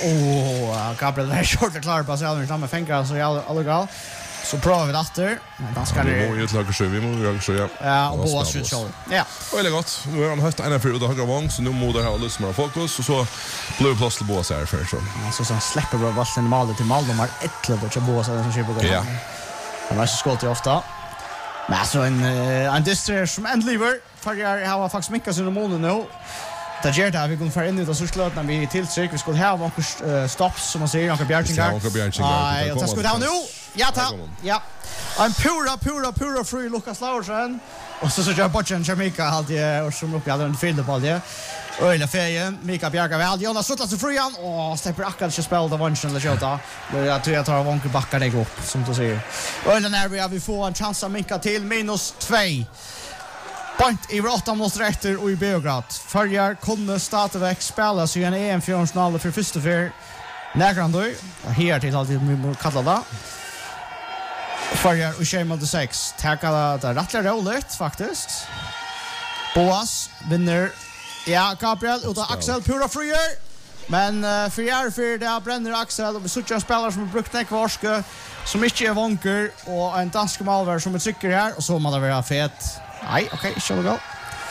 Åh, Gabriel är short klar på sig alldeles med fänkar så jag alldeles. Så prövar vi det men danskar det. Vi må ju laga så vi må laga så ja. Ja, och Boas shoot show. Ja. Och det är gott. Nu har han haft en för ut högra vång så nu må det ha lust med fokus och så blir plus till Boas här för så. Ja, så så släpper bra vassen målet till mål de har ett klubbar till Boas som kör på. Ja. Han har så skott ofta. Men så en en distress som Endliver för jag har faktiskt mycket så mål nu. Det gör det vi går för in ut och så slår när vi tilltryck vi skulle ha några stops som man säger några bjärtingar. Några bjärtingar. Nej, och så ska det nu. Ja ta. Ja. En pura pura pura free Lucas Laursen. Och så så gör Botchen Jamaica alltid och som upp i den field på det. Öle fejen, Mika Bjarga väl. Jonas Sutlas så frian och släpper akkurat inte spel då vanchen eller köta. Jag tror jag tar vanke backar det upp som du säger. Öle när vi har vi får en chans att Mika till minus två. Point i åtta mot rätter och i Beograd. Följer kunde stadigväck spela sig en E M-fjärnsfinal för första för Nägrandö. Här till alltid vi kallar det. Följer och tjej till sex. Tackar det rättliga roligt faktiskt. Boas vinner. Ja, Gabriel utan Axel pura frier. Men uh, för jag för det bränner Axel och vi suttjar spelare som har brukt en kvarske som inte är vonker och en dansk malvär som är trycker här och så må det vara fet. Nej, okej, okay, shall we go?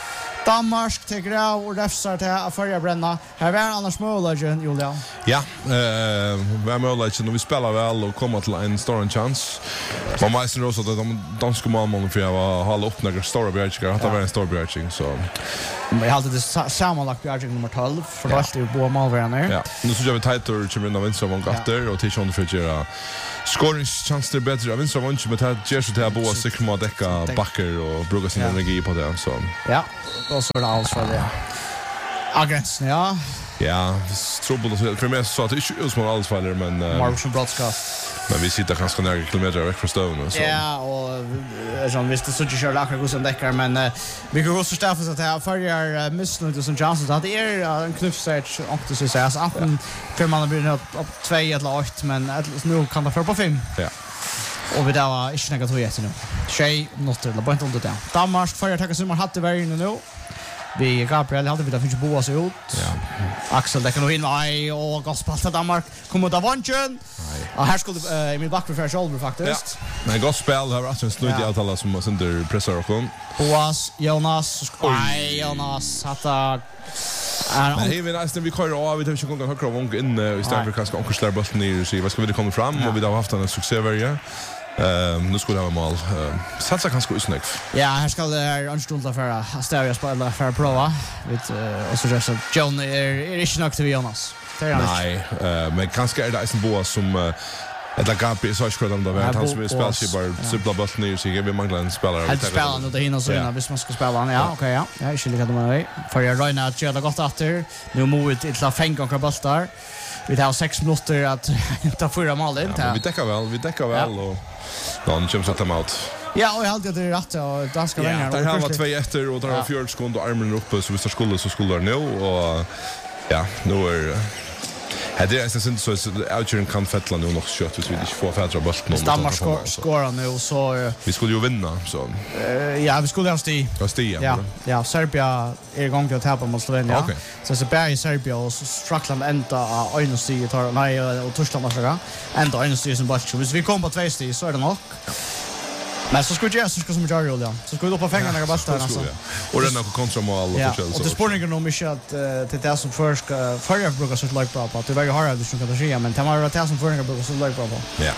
Danmark tar av och refsar till att följa bränna. Här var annars möjligen, Julia. Ja, eh, vi är möjligen och vi spelar väl och kommer till en stor chans. Man måste nog så att de danska målmålen för jag var hålla upp några stora bjärtingar. Att det var en stor bjärting, så... Jag hade det sammanlagt bjärting nummer tolv. För det är ju båda målvärarna. Ja, nu så gör vi tajtor kommer in av vinstra vångatter och till tjugonde för att göra scoringschanser bättre av vinstra vångatter. Men det gör så till att båda sikrar med att däcka backer och bruka sin energi på det. Så. Ja, och så är det alls för det. Aggressiv, ja. Ja, trubbel och så. För mig så att det är inte utmål alls för det, men... Marcus broadcast. Men vi sitter ganska nära kilometer väck från stövnen. Ja, och som visst det så inte kör akkurat som däckar, men uh, vi kan också stäffa sig att jag följer uh, missnöjt som chansen. Så att det är uh, en knuffsärts också så att säga. Så att för man har blivit upp två eller åtta, men ett, nu kan det föra på fem. Ja. Och vi där var inte något att göra nu. Tjej, något eller bara inte under det. Danmark följer tackar som har haft i världen nu. Vi Gabriel hade vi där finns Boas ut. Ja. Axel det kan nog in nej och gospel till Danmark kommer ut av vanchen. Ja, här skulle uh, Emil Backberg för shoulder faktiskt. Ja. Men gospel har varit en snudd i alla som under pressar och kom. Boas, Jonas, nej Jonas hatta Men hej vi nästan vi kör av vi tar inte gånga högra vånk in i stället för kanske onkel slår bollen ner så vad ska vi komma fram och vi har haft en succévärje. Ehm nu skulle det vara mål. Satsa kanske usnäck. Ja, här ska det här anstunda för att stävja spela för att prova. Vet och så just att John är är inte nog till Jonas. Nej, eh men kanske är det en Boas som eller Gabriel så skulle de vara han som spelar sig bara simpla bollen ner så vi manglar en spelare. Han spelar nu det hinner så innan visst man ska spela han. Ja, okej ja. Jag är inte lika dum med. För jag räknar att jag har gått åter. Nu måste vi till att fänga några bollar. Vi har sex minuter att ta fyra mål in där. Vi täcker väl, vi täcker väl och då kommer så att ta out. Ja, och jag hade det rätt och danska vänner. Det här var två efter och där var fjärde sekund och armen uppe så vi ska skulle så skulle nu och ja, nu är det är nästan så att Outjern kan fettla nu nog kött vi inte får fädra bort någon. Danmark skårar nu så vi skulle ju vinna så. Ja, vi skulle ha sti. Ja, sti. Ja, ja, Serbia är igång till att tävla mot Slovenien. Okej. Så så bär i Serbia och Frankland ända en sti tar nej och Tyskland också. Ända en sti som bara så vi kommer på två sti så är det nog. Men så skulle jag så ska som jag gör det. Så skulle vi upp på fängarna och bara stanna så. Och den har kontramål och så. Och det spårningen nog mycket att till det som först förra brukar så like bra på. Det var ju harare du skulle säga men det var det som förra brukar så like bra på. Ja.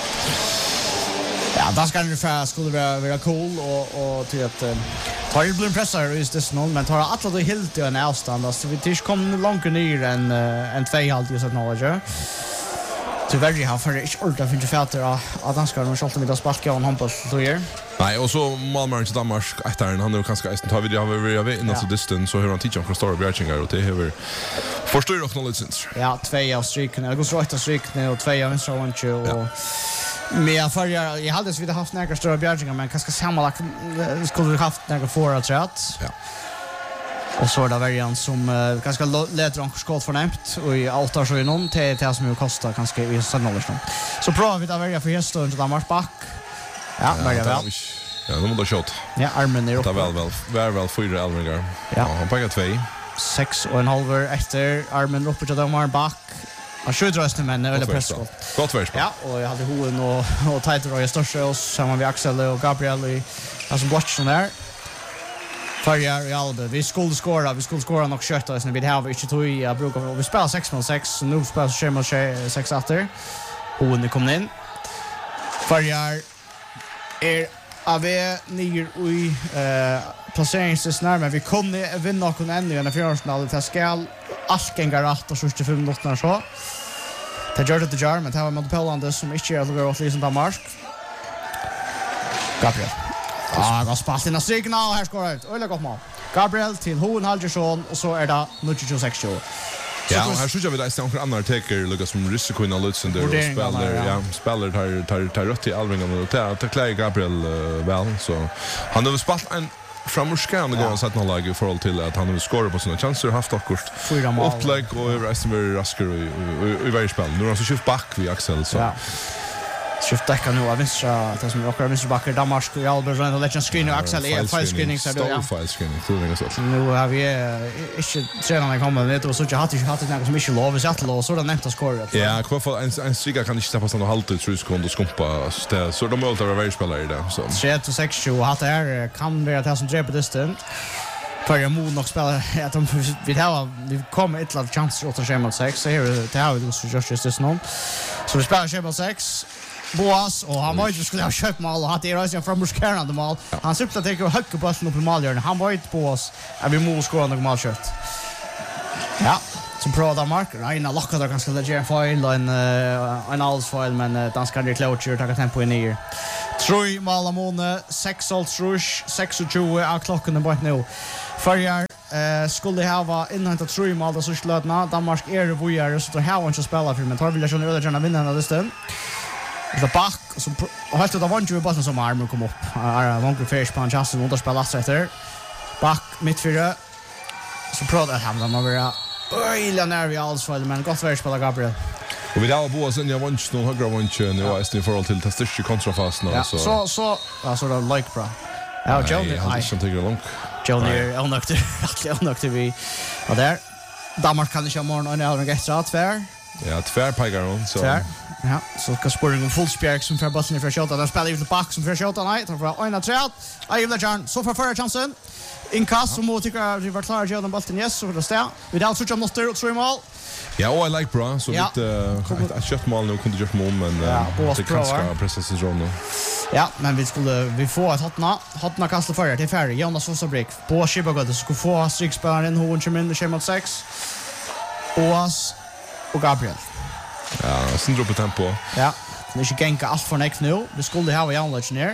Ja, då ska det för skulle vara vara cool och och till att ta ju blir pressar är det snål men tar alla det helt i en avstånd så vi tills kom långt ner en en två halv just att nå. Tyvärr jag har för det inte ordat finns fälter att danskar och skjuter med att sparka och handboll så gör. Nej, och så Malmö till Danmark efter en han har kanske inte tar vi det har vi vi in alltså distance så hur han teacher från Stora Bjärchingar och det har förstår också något sins. Ja, två av streaken. Jag går så rätt att streaken och två av vänstra vånch och men jag för jag jag hade så vi haft några Stora Bjärchingar men kanske sammanlagt skulle vi haft några för att rätt. Ja. Och så är det variant som uh, ganska leder en skott för nämnt och i åtta så i någon till det som ju kostar kanske i sannolikt. Så provar vi det välja för hästar under Danmark back. Ja, börjar väl. Ja, nu måste shot. Ja, armen är uppe. Det väl väl. Väl väl fyra elvingar. Ja, han packar två. sex och en halv efter armen uppe till domaren back. Han skjuter oss men eller pressskott. Gott värspel. Ja, och jag hade hoen och och Tighter och jag största oss samman med Axel och Gabriel i alltså watchen där. Färjar i Albe. Vi skulle skora, vi skulle skora nog kött oss när vi har inte tog i brukar vi spelar sex mot sex så nu spelar vi mot sex efter. Hoen kom in. Färjar är av nio i eh placeringsnär men vi kunde vinna och kunna ännu i fjärdefinalen till skall allt gänga rätt och sjuttiofem minuter så. Det gör det det gör men det var mot Poland som inte är luggar åt liksom Danmark. Gabriel. Ah, går spalt in i signal här skorar ut. Oj, gott mål. Gabriel till Hohen Halgersson och så är det nio sex. Ja, här skjuter vi där istället för andra taker Lucas som risiko in Lutsen där och spelar ja, spelar tar tar tar rätt i Alvingen och tar tar Clay Gabriel väl så han har spalt en framskan går så att han lägger för all till att han har skorat på sina chanser haft akkurat fyra mål. Upplägg och resten var raskare i varje spel. Nu har så skift back vi Axel så. Ja. Skift täcka nu av vänstra det som rockar vänstra backar Danmark och Albert och legend screen och Axel är file screening så då ja. File screening tror jag så. Nu har vi inte tränarna kommer ner och så jag hade ju haft det som inte lov så att lov så då nämnt att skora. Ja, kvar för en en siga kan inte stoppa sån och halta tre sekunder och skumpa så så de måste vara väldigt spelare där så. tre sex och hade är kan det att som tre på distant. För jag mod nog spela att de vi har vi kommer ett lag chans åt Schemel sex så här det har vi så just just nu. Så vi spelar Schemel sex Boas och han var ju skulle ha köpt mål och hade det rörelsen från Muskärna de mål. Han syftar till att höcka bollen upp i målhörnan. Han var ju på oss att vi måste skåra något målkött. Ja, som pro Danmark. Reina lockade ganska legit foil och en en alls foil men danskar det cloucher tar tempo in i. Troy Malamone sex alls rush tjugosex är klockan den bort nu. Förjar eh skulle ha inhämtat Troy Mal så slötna Danmark är det vojare så då har han inte spelat för men tar vill jag ju öde gärna vinna den stund. The back så har det varit ju bara som armar kom upp. Är vanlig fish punch alltså under spela efter. Back mittfyra. Så prova att hamna några öjla nervösa alls för men gott för spela Gabriel. Och vi har båda sen jag vann någon högra vann nu och är i förhåll till det största kontrafasen så. Så så alltså det like bra. Ja, Johnny. Jag ska tycker långt. Johnny är onokt. Att onokt vi. Och där Danmark kan inte ha morgon och en eller extra tvär. Ja, tvär pagar hon så. Tvär. Ja, så ska spåringen om fullspjärk som för bollen för skjuta. Där spelar ju tillbaka som för skjuta nej. Tar för en tre. Aj vill jag så för förra chansen. Inkast som mot tycker vi var klara att göra den bollen yes så det står. Vi har switch om något och tre mål. Ja, och I like bra så lite ett kött mål nu kunde gjort mål men det kan ska precision nu. Ja, men vi skulle vi får ett hotna hotna kasta förra till färre. Jonas Fossabrik på Skibagade skulle få strikspelaren Hohen Chemin Schemel sex. Oas och Gabriel. Ja, sen drar på tempo. Ja, det är inte gänka allt för näck nu. Vi skulle ha Jan Lutz ner.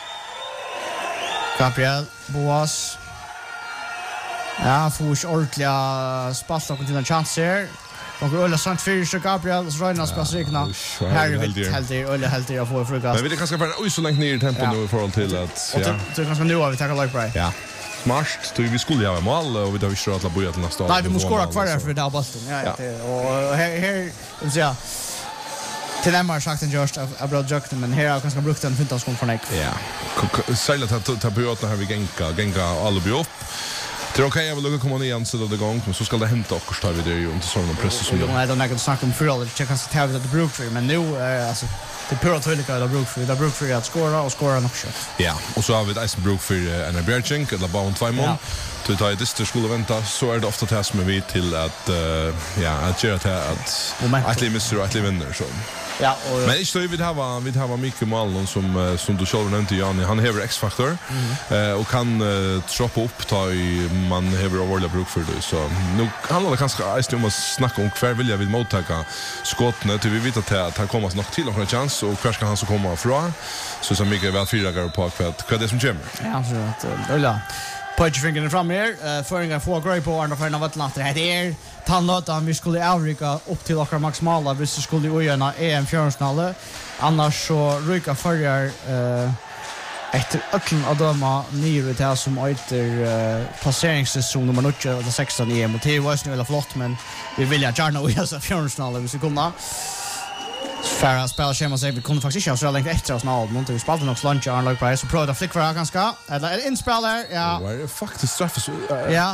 Gabriel, Boas. Ja, får ordentliga spalt och till en chans här. De går alla sant för sig Gabriel så Ragnar spelar signa. Här är det helt det eller helt det jag får frukost. Men vi det kanske för oj så långt ner i tempo nu för all till att ja. Det kanske nu har vi tagit like right. Ja. Smart, så vi skulle ha mål och vi har visst att börja till nästa. Nej, vi måste skora kvar där för det där bollen. Ja, och här här så ja. Till Emma sagt en just av bra jukt men här har kanske brukt den femton skon för näck. Ja. Sälja ta ta på att här vi gänga gänga alla bi upp. Tror okej jag vill lugga komma igen så det gång men så ska det hämta och tar vi det ju inte sån press som det. Nej, då när jag snackar om för all det checkas att det bruk för men nu alltså det pura tydliga det bruk för det bruk för att skora och skora nog så. Ja, och så har vi det bruk för en Bergink eller bara två mål. Till ta det skulle skulle vänta så är det ofta det som vi till att ja, att göra det att att vi missar att vi vinner så. Ja, och men inte vi det har vi har mycket mål som som du själv nämnde Jan han har X-faktor eh och kan troppa upp ta i man har överla bruk för det så nu handlar det kanske är om att snacka om kvar vill jag vill mottaka skotten till vi vet att det här kommer nog till någon chans och kvar ska han så komma ifrån så så mycket väl fyra gånger på kvart vad det som kommer. Ja så att ölla Put your finger fram här föringar få grej på andra för något annat det är tandlåt att vi skulle avrika upp till och maximala hvis det skulle ju gärna E M fjärdefinalen annars så ryka förjar eh efter öklen av döma nio det som åter passeringssäsong nummer nio och sexton i E M och det var ju väl flott men vi vill ju gärna och så fjärdefinalen hvis vi kunde Färra spelar schema så vi kunde faktiskt inte så länge extra snart men vi spelade nog lunch och like price så prova att flicka för ganska eller inspel där ja var det faktiskt straff ja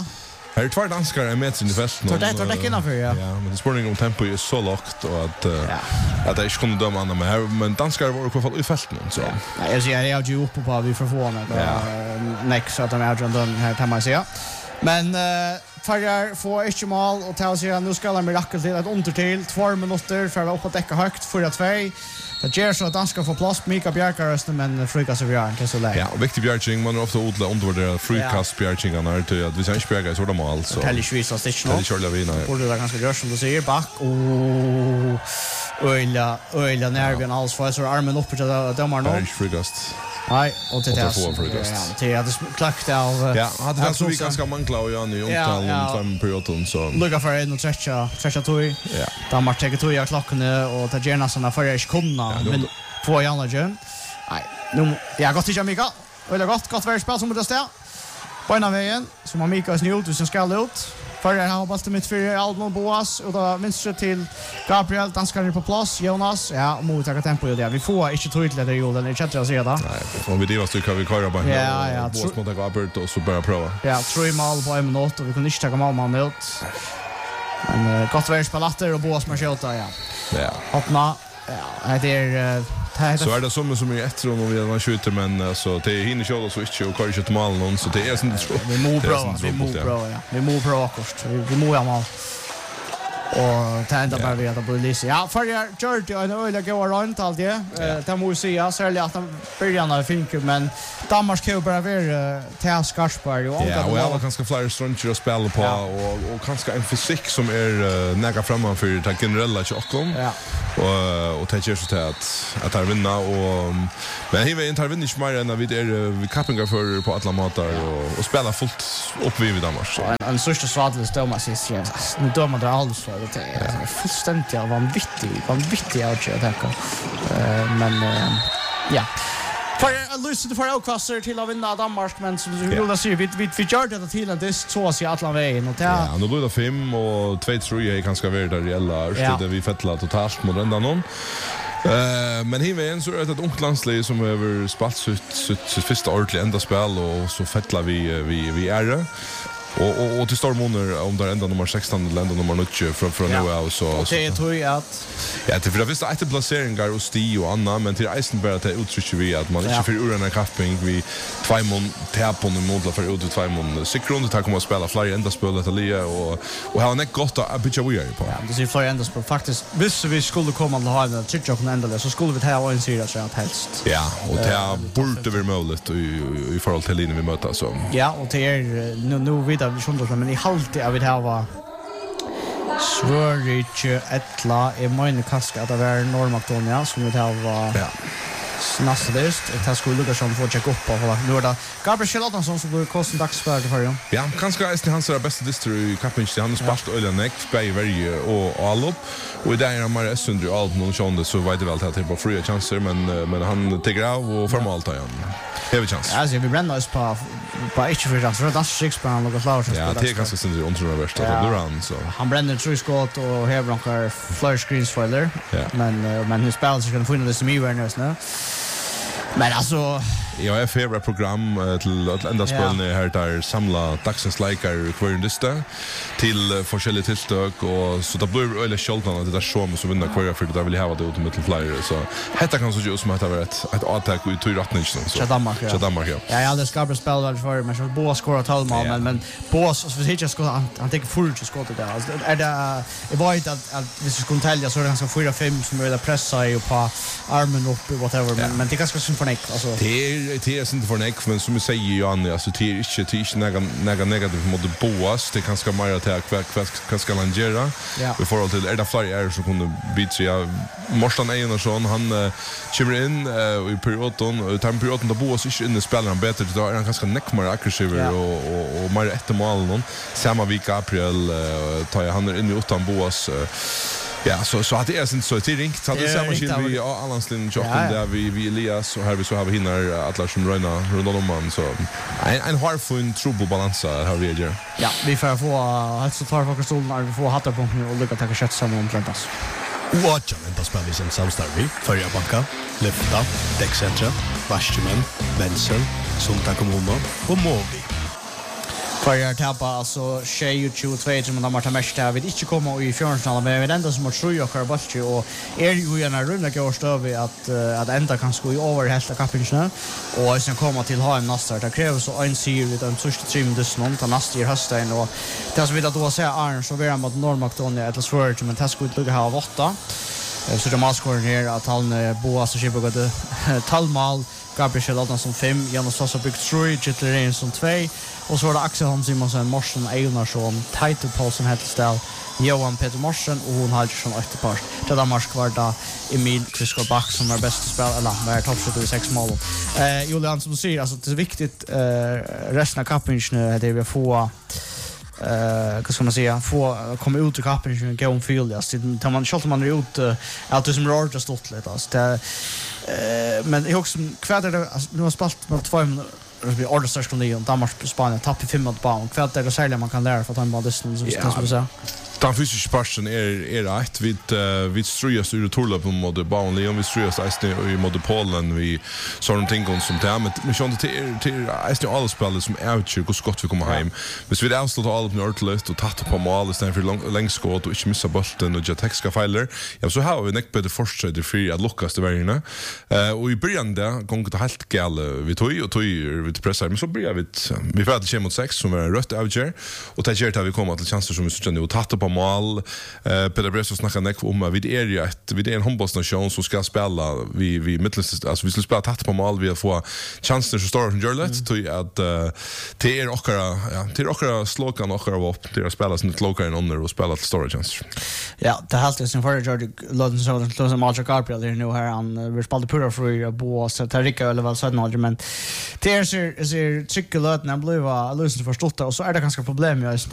Här är två danskar en meter i fältet. Tar det tar det innanför ja. Ja, men det spårning om tempo är så lågt och att uh, att det inte kunde döma andra med här, men danskar var i alla fall i fältet så. Ja, jag ser jag ju uppe på vi förvånade. Ja. Next så att de är ju den här kan man säga. Men uh, Farjar får inte mål och tar sig nu ska de mirakel till ett undertill två minuter för att upp att täcka högt för att två. Det ger så att danska får plats Mika Bjärkarösten men frukast av Björn till så läge. Ja, och viktig Bjärking man är ofta odla undervärderar frukast Bjärkingarna till att vi sen spärgar så de mål så. Tällig Schweiz och Stitch nu. Tällig Charlie Vina. Borde det ganska görs som du säger back och öjla öjla nerven alls för så armen upp till domar nu. Tällig frukast. Nej, och till det. Ja, till att det klackt av. Ja, hade det så vi ganska mangla och Jan i omtal om fem perioden så. Lugga för en och tretja, tretja tog. Ja. Danmark tar tog jag klockan och tar gärna såna för jag kunna men få Jan och Jön. Nej, nu jag gått till Mika. Eller gott gott värre spel som det står. På ena vägen som har Mika snut och sen ska ut. För jag har bollen mitt för Aldo Boas och då vänster till Gabriel danskar på plats Jonas ja mot att tempo det vi får inte tro till det ju den chatten så där. Nej, om vi det var stycka vi köra bara. Ja ja, Boas mot Gabriel och så bara prova. Ja, tre mål på en minut och vi kunde inte ta mål man ut. Men gott värre spelatter och Boas marschota ja. Ja. Öppna ja, det är så är det som som är ett och vi har skjuter men så det är hinner köra så inte och kanske ett mål någon så det är sånt vi mår bra vi mår bra ja vi mår bra kost vi mår ja mål och ta ända bara vi att polisen ja för jag körde en öle gå runt allt det det måste säga särskilt att de början av finken men Danmark kan ju bara vara ta skarpare och ja och jag var ganska flera strunkar att spela på och och ganska en fysik som är näga framan för det generella chocken ja och och det gör så att att han vinna och men han vill inte vinna inte mer än vi är vi kappingar för på alla matar och och spela fullt upp vid Danmark så en största svaddel Thomas is ja nu då man det alls för det är fullständigt vanvittigt vanvittigt att köra men ja för att lyssna för avkastar till att vinna Danmark men som du vill säga vi vi vi gör det till att det så så alla vägen och ja nu blir det fem och två tre är ganska värda reella så det vi fettla totalt mot ända någon Eh men hiven så är det ett ungt landslag som över spalt sitt sitt första ordentliga ända spel och så fettlar vi vi vi är det. Och och och till stormoner om där ända nummer sexton eller ända nummer nio från från nu och så. Det tror jag att ja, det för det visst att det placeringar och sti och Anna men till Eisenberg att det uttrycker vi att man inte för urarna kapping vi två mån täpon och modla för ut två mån sekund att komma spela fler ända spelet att lia och och ha en gott att bitcha we är på. Ja, det ser fler ända spel faktiskt visst vi skulle komma att ha en tjocka på ända så skulle vi ta en serie så att helst. Ja, och det borde vi möjligt i i förhåll till linjen vi möter så. Ja, och det är nu nu vid vi skundar men i halvtid av det här var Svörich ettla är mina kaska att det var Norrmaktonia som vi har var ja snasselist och det skulle lukka som får checka upp och nu är det Gabriel Charlottenson som blir kostar dagsspel för dem. Ja, kanske är det hans bästa distro i Kappinch han har spart öle next by very och all upp och det är mer Sundry allt någon chans så vet det väl att det på free chanser men men han tar av och formalt igen. Har vi chans. Ja, så vi bränner oss på på ett för chans för att sex på han och klar så. Ja, det är ganska Sundry under värsta då run så. Han bränner tre skott och har några flash screens för där. Men men hur spelar så kan få in det som i awareness nu. Men alltså jag är favorite program till att ända spelne här där samla dagsens likar kvar i lista till forskjellige tillstök och så det blir eller skjoltarna det där så så vinna kvar för det där vill jag ha det ut med till flyer så detta kan så ju som att det var ett ett attack ut i rättningen så. Danmark ja. Danmark ja. Ja, jag hade skarpa spel där för men så båda skorar tolv mål men men båda så vi inte ska han han tar full skott där. Alltså är det det var inte att att vi skulle tälja så det ganska fyra fem som är där pressa ju på armen upp whatever men men det ganska symfonik alltså. Det är det är inte för en men som vi säger Jan alltså det är inte det är inte några några negativt mot Boas det kanske mer att jag kväck kan ska langera vi får all till är det fler är som kunde bit ja Morsan Einarsson han kommer in i perioden och tar perioden då Boas inte in i spelaren bättre då är han ganska neckmar aggressiv och och och mer ett mål någon samma vecka april tar jag han in i utan Boas ja, så så att det är inte så tidigt. Så det samma skill vi Allanslin Jocken där vi vi Elias och här vi så har vi hinner alla som röna runt om man så en en hard fun trouble balance har vi ju. Ja, vi får få alltså så tar vi stolen när vi får hatta på och lycka ta kött samman om trentas. Watcha vänta spel i sin samstarv vi förra banka, lyfta, däcksätra, Varshmen, Benson, Sunta Kommuno och Movi. För jag tappar alltså tjugo tjugotvå som de har tagit mest här. Vi inte komma i fjärdefinalen, men vi ändå som har tror jag har bollen och är ju gärna runda går stöv att att ända kan gå i över hela kappen och sen komma till ha en nästa. Det krävs så en serie vid den första tre minuterna någon tar nästa i hösten och det som vill att då säga Arn så vill han mot Norrmakedonien eller svårt men det skulle ligga här av åtta. Så det måste här att han Boas och Chibo gått talmal Gabriel Lodden som fem, Janus Sosa byggt tre, Gittlerin som två och så var det Axel Hans Simonsen, Morsen Einarsson, Taito Paulsen Hettelstad, Johan Peter Morsen och hon hade som åttepart. Det där marsk var då Emil Kriskor Back som är bäst spel eller med toppskytt i sex mål. Eh Julian som du säger alltså det är viktigt eh resten av kappen nu det vi får eh vad ska man säga få komma ut ur kappen och gå om field alltså tar man skall man ut allt det som rör just stort lite alltså det eh men jag också kväder det nu har spalt med två det blir order skulle ni och Danmark Spanien tappar fem mot baum kväder det sällan man kan lära för att han bara distans så ska man säga. Den fysiska parten är är rätt vid vid ströjas ur torla på mode bauen Leon vi ströjas i mode Polen vi sån ting som där men vi kände till till är alla spelare som är ute hur skott vi kommer hem. Men vi det avslutar all på Norrlöft och tatt på mål istället för långt skott och inte missa bollen och Jatex ska failer. Ja så har vi näck på det första det fri att luckas det värna. Eh och i början där gångt det helt gal vi tog och tog vi pressar men så börjar vi vi får att mot sex som är rött avger och ta ger vi kommer till chanser som vi skulle och tatt på mål. Eh Peter Bresso snackar näck om vid är ju ett vid en handbollsnation som ska spela vi vi mittels alltså vi skulle spela tatt på mål vi får chanser så står från Jörlet till att till er och ja till och slogan och upp till att spela som ett local under och spela till stora chanser. Ja, det helt är sin förra George Lodden så så som Malta Gabriel är nu här han vill spela pura för bo så där Rick eller väl så något men det är så är cykelöt när blev var lösen förstått och så är det ganska problem just